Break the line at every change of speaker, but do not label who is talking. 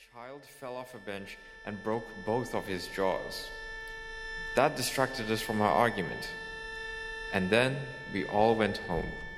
child fell off a bench and broke both of his jaws. That distracted us from our argument, and then we all went home.